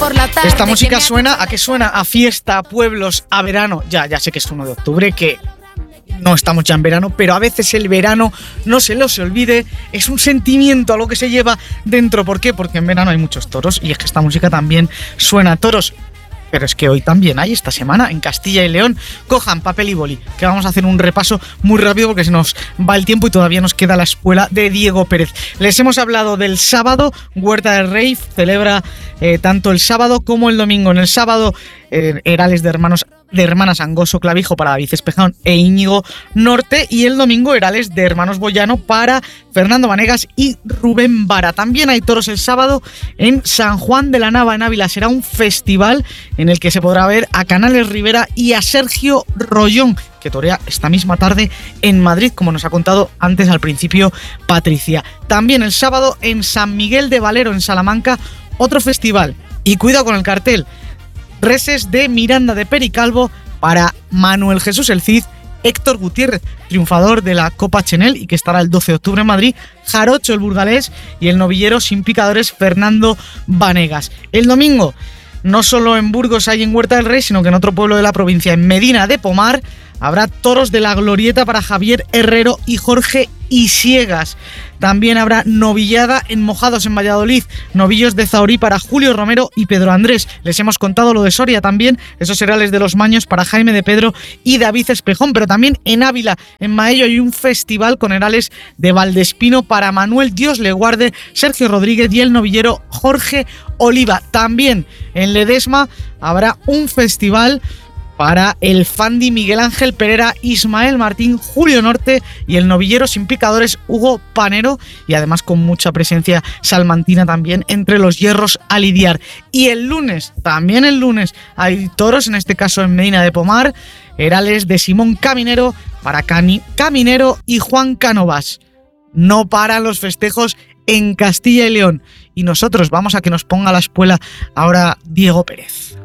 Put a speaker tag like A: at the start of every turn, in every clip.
A: por la tarde.
B: Esta música suena, ¿a qué suena? A fiesta, a pueblos, a verano. Ya sé que es 1 de octubre, que no estamos ya en verano, pero a veces el verano, no se lo se olvide, es un sentimiento, algo que se lleva dentro. ¿Por qué? Porque en verano hay muchos toros y es que esta música también suena a toros. Pero es que hoy también hay, esta semana, en Castilla y León. Cojan papel y boli, que vamos a hacer un repaso muy rápido porque se nos va el tiempo y todavía nos queda la espuela de Diego Pérez. Les hemos hablado del sábado. Huerta del Rey celebra tanto el sábado como el domingo. En el sábado, Herales de Hermanas Angoso Clavijo para David Espejón e Íñigo Norte, y el domingo Herales de Hermanos Boyano para Fernando Vanegas y Rubén Vara. También hay toros el sábado en San Juan de la Nava, en Ávila. Será un festival en el que se podrá ver a Canales Rivera y a Sergio Rollón, que torea esta misma tarde en Madrid, como nos ha contado antes al principio Patricia. También el sábado en San Miguel de Valero, en Salamanca, otro festival. Y cuidado con el cartel: reses de Miranda de Pericalbo para Manuel Jesús el Cid, Héctor Gutiérrez, triunfador de la Copa Chenel y que estará el 12 de octubre en Madrid, Jarocho el burgalés y el novillero sin picadores Fernando Vanegas. El domingo, no solo en Burgos hay en Huerta del Rey, sino que en otro pueblo de la provincia, en Medina de Pomar, habrá toros de la glorieta para Javier Herrero y Jorge Isiegas. También habrá novillada en Mojados, en Valladolid, novillos de Zahorí para Julio Romero y Pedro Andrés. Les hemos contado lo de Soria también, esos Herales de los Maños para Jaime de Pedro y David Espejón. Pero también en Ávila, en Maello, hay un festival con Herales de Valdespino para Manuel Dios le guarde, Sergio Rodríguez y el novillero Jorge Oliva. También en Ledesma habrá un festival para el Fandi Miguel Ángel Pereira, Ismael Martín, Julio Norte y el novillero sin picadores Hugo Panero, y además con mucha presencia salmantina también entre los hierros a lidiar. Y el lunes, también el lunes, hay toros, en este caso en Medina de Pomar, Herales de Simón Caminero para Caminero y Juan Cánovas. No paran los festejos en Castilla y León, y nosotros vamos a que nos ponga la espuela ahora Diego Pérez.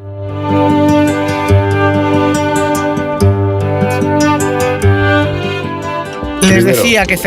B: Les decía que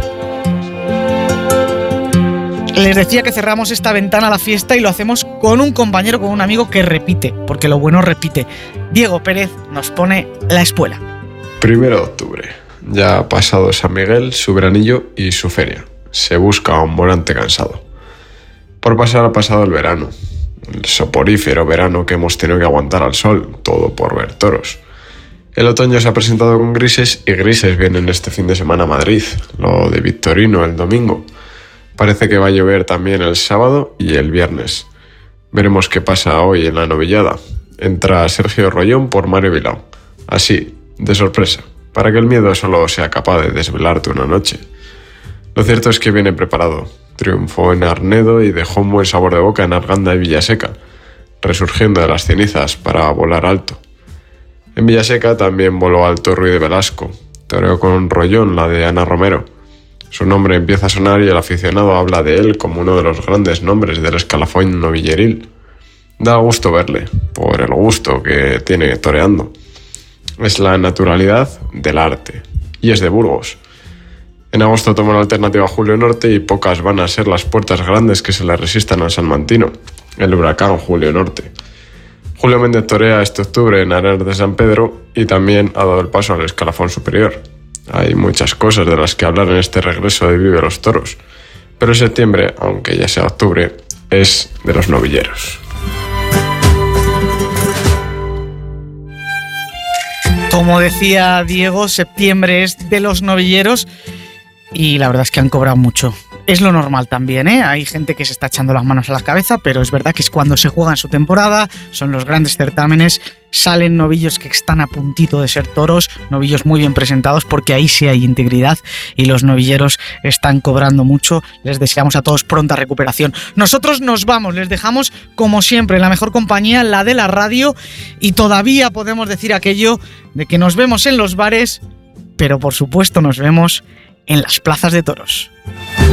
B: cerramos esta ventana a la fiesta y lo hacemos con un compañero, con un amigo que repite, porque lo bueno repite. Diego Pérez nos pone la espuela.
C: 1 de octubre. Ya ha pasado San Miguel, su veranillo y su feria. Se busca un morante cansado. Por pasar ha pasado el verano. El soporífero verano que hemos tenido que aguantar al sol, todo por ver toros. El otoño se ha presentado con grises y grises vienen este fin de semana a Madrid, lo de Victorino el domingo. Parece que va a llover también el sábado y el viernes. Veremos qué pasa hoy en la novillada. Entra Sergio Rollón por Mario Bilao. Así, de sorpresa, para que el miedo solo sea capaz de desvelarte una noche. Lo cierto es que viene preparado. Triunfó en Arnedo y dejó un buen sabor de boca en Arganda y Villaseca, resurgiendo de las cenizas para volar alto. En Villaseca también voló alto Ruy de Velasco, toreó con Rollón la de Ana Romero. Su nombre empieza a sonar y el aficionado habla de él como uno de los grandes nombres del escalafón novilleril. Da gusto verle, por el gusto que tiene toreando. Es la naturalidad del arte, y es de Burgos. En agosto toma la alternativa Julio Norte y pocas van a ser las puertas grandes que se le resistan al salmantino, el huracán Julio Norte. Julio Méndez torea este octubre en Arenal de San Pedro y también ha dado el paso al escalafón superior. Hay muchas cosas de las que hablar en este regreso de Vive los Toros, pero septiembre, aunque ya sea octubre, es de los novilleros.
B: Como decía Diego, septiembre es de los novilleros y la verdad es que han cobrado mucho. Es lo normal también, ¿eh? Hay gente que se está echando las manos a la cabeza, pero es verdad que es cuando se juega en su temporada, son los grandes certámenes, salen novillos que están a puntito de ser toros, novillos muy bien presentados, porque ahí sí hay integridad y los novilleros están cobrando mucho. Les deseamos a todos pronta recuperación. Nosotros nos vamos, les dejamos como siempre, la mejor compañía, la de la radio, y todavía podemos decir aquello de que nos vemos en los bares, pero por supuesto nos vemos en las plazas de toros.